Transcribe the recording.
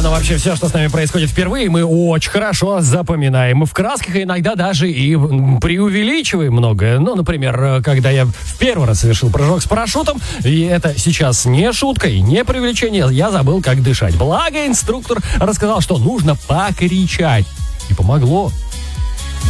но вообще все, что с нами происходит впервые, мы очень хорошо запоминаем. Мы в красках иногда даже и преувеличиваем многое. Ну, например, когда я в первый раз совершил прыжок с парашютом, и это сейчас не шутка и не преувеличение, я забыл, как дышать. Благо, инструктор рассказал, что нужно покричать. И помогло.